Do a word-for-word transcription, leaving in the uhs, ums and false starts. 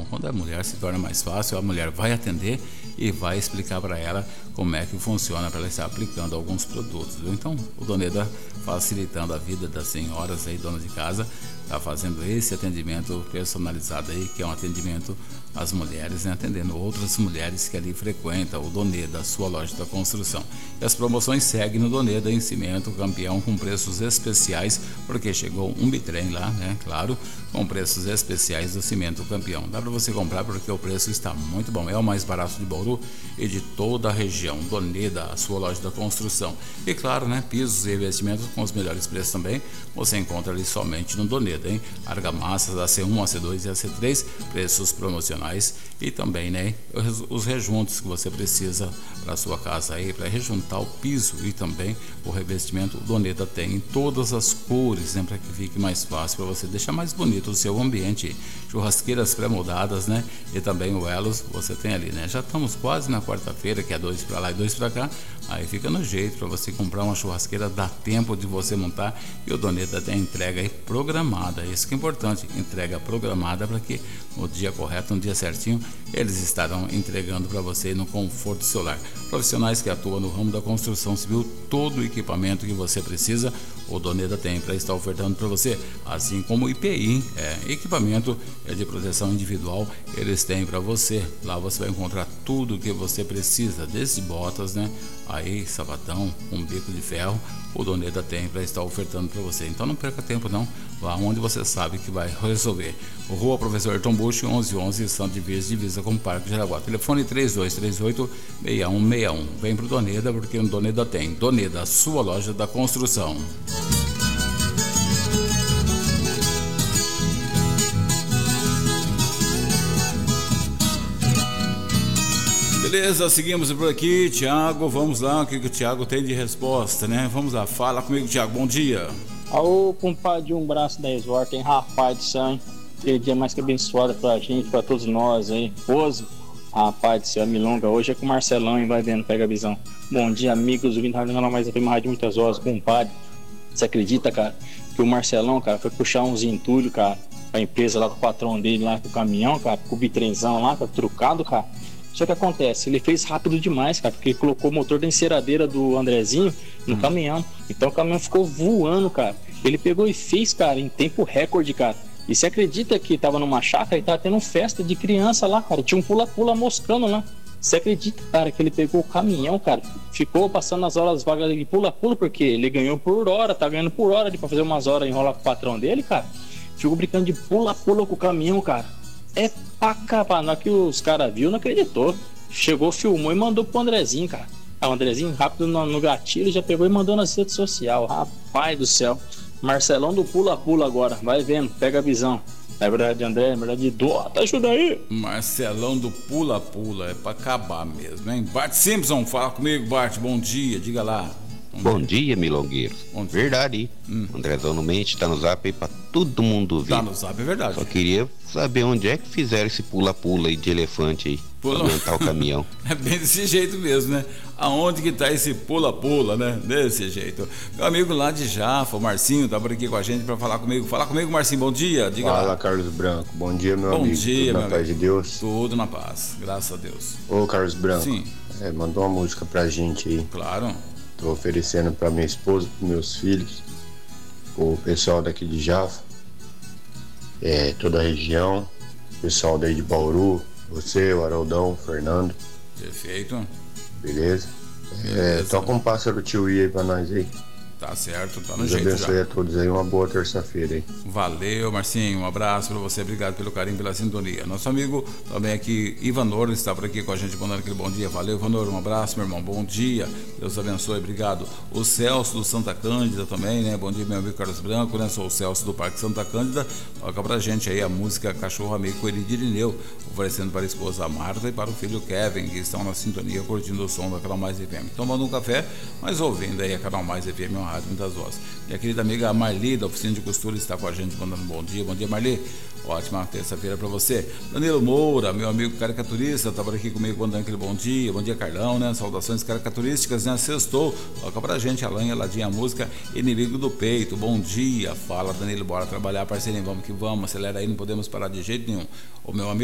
Não, quando é mulher se torna mais fácil, a mulher vai atender e vai explicar para ela como é que funciona para ela estar aplicando alguns produtos, viu? Então, o Doneda facilitando a vida das senhoras aí, donas de casa, está fazendo esse atendimento personalizado aí, que é um atendimento às mulheres, né? Atendendo outras mulheres que ali frequentam o Doneda, a sua loja da construção. E as promoções seguem no Doneda em cimento campeão com preços especiais, porque chegou um bitrem lá, né? Claro, com preços especiais do cimento campeão. Dá para você comprar porque o preço está muito bom. É o mais barato de Bauru e de toda a região. Doneda, a sua loja da construção. E claro, né? Pisos e revestimentos com os melhores preços também. Você encontra ali somente no Doneda, hein? Argamassas A C um, A C dois e A C três, preços promocionais e também, né? Os rejuntos que você precisa para sua casa aí, para rejuntar o piso e também o revestimento. O Doneda tem em todas as cores, né? Para que fique mais fácil para você deixar mais bonito o seu ambiente. Churrasqueiras pré-moldadas, né? E também o Elos você tem ali, né? Já estamos quase na quarta-feira, que é dois para lá e dois para cá. Aí fica no jeito para você comprar uma churrasqueira, dá tempo de você montar, e o Doneda tem entrega aí programada. Isso que é importante, entrega programada para que no dia correto, no dia certinho, eles estarão entregando para você no conforto do seu lar. Profissionais que atuam no ramo da construção civil, todo o equipamento que você precisa, o Doneda tem para estar ofertando para você, assim como o I P I, é, equipamento de proteção individual, eles têm para você. Lá você vai encontrar tudo o que você precisa, desde botas, né? Aí, sapatão, um bico de ferro, o Doneda tem para estar ofertando para você. Então não perca tempo não, vá onde você sabe que vai resolver. Rua Professor Ayrton Busch, onze onze, Santo Divisa, divisa com o Parque Jaraguá. Telefone três dois três oito, seis um seis um. Vem pro Doneda, porque o Doneda tem. Doneda, a sua loja da construção. Beleza, seguimos por aqui, Tiago, vamos lá, o que, que o Tiago tem de resposta, né? Vamos lá, fala comigo, Tiago, bom dia. Ô, compadre, um braço da Exorta, hein, rapaz do céu, hein? Aquele dia mais que abençoado pra gente, pra todos nós, hein? Pozo, rapaz do céu, a milonga, hoje é com o Marcelão, hein? Vai vendo, pega a visão. Bom dia, amigos, ouvindo Rádio Não Mais F M, Rádio Muitas Horas, compadre. Você acredita, cara, que o Marcelão, cara, foi puxar uns entulhos, cara, pra empresa lá, com o patrão dele lá, com o caminhão, cara, com o bitrenzão lá, tá trucado, cara. Só que acontece, ele fez rápido demais, cara, porque ele colocou o motor da enceradeira do Andrezinho no hum. caminhão. Então o caminhão ficou voando, cara. Ele pegou e fez, cara, em tempo recorde, cara. E você acredita que tava numa chácara e tava tendo festa de criança lá, cara. Tinha um pula-pula moscando lá. Você acredita, cara, que ele pegou o caminhão, cara, ficou passando as horas vagas de pula-pula, porque ele ganhou por hora, tá ganhando por hora de pra fazer umas horas, enrolar com o patrão dele, cara. Ficou brincando de pula-pula com o caminhão, cara. É pra acabar, na hora que os caras viu, não acreditou. Chegou, filmou e mandou pro Andrezinho, cara. Ah, o Andrezinho, rápido no, no gatilho, já pegou e mandou nas redes sociais. Rapaz do céu. Marcelão do pula-pula agora, vai vendo, pega a visão. É verdade, André, é verdade, Dota, ajuda aí. Marcelão do pula-pula, é pra acabar mesmo, hein? Bart Simpson, fala comigo, Bart, bom dia, diga lá. Bom dia, milongueiros. Bom dia. Verdade, hum. Andrezão não mente, tá no zap aí pra todo mundo ver. Tá no zap, é verdade. Só queria saber onde é que fizeram esse pula-pula aí de elefante aí, pula... pra aumentar o caminhão. É bem desse jeito mesmo, né? Aonde que tá esse pula-pula, né? Desse jeito. Meu amigo lá de Jafa, o Marcinho, tá por aqui com a gente pra falar comigo. Fala comigo, Marcinho, bom dia. Diga Fala, lá. Carlos Branco. Bom dia, meu bom amigo. Bom dia, Tudo meu na paz amigo. de Deus. Tudo na paz, graças a Deus. Ô, Carlos Branco. Sim. É, mandou uma música pra gente aí. Claro. Tô oferecendo pra minha esposa, pros meus filhos, o pessoal daqui de Jafa, é, toda a região, pessoal daí de Bauru, você, o Haroldão, o Fernando. Perfeito. Beleza? Beleza. É, toca um pássaro tio I aí pra nós aí. Tá certo, tá no Deus jeito abençoe já. a todos aí, uma boa terça-feira aí. Valeu, Marcinho, um abraço pra você, obrigado pelo carinho, pela sintonia. Nosso amigo também aqui, Ivanor, está por aqui com a gente, mandando aquele bom dia. Valeu, Ivanor, um abraço, meu irmão, bom dia, Deus abençoe, obrigado. O Celso do Santa Cândida também, né, bom dia, meu amigo Carlos Branco, né, sou o Celso do Parque Santa Cândida. Toca pra gente aí a música Cachorro Amigo com Eli Irineu, oferecendo para a esposa Marta e para o filho Kevin, que estão na sintonia, curtindo o som da Canal Mais F M, tomando um café, mas ouvindo aí a Canal Mais F M, uma rádio muitas vozes. Minha querida amiga Marli, da Oficina de Costura, está com a gente, mandando um bom dia. Bom dia, Marli. Ótima terça-feira para você. Danilo Moura, meu amigo caricaturista, está por aqui comigo, mandando aquele bom dia. Bom dia, Carlão, né? Saudações caricaturísticas, né? Sextou. Toca pra gente, Alain Eladinha, a música Inimigo do Peito. Bom dia. Fala, Danilo, bora trabalhar, parceirinho. Vamos que vamos. Acelera aí, não podemos parar de jeito nenhum. O meu amigo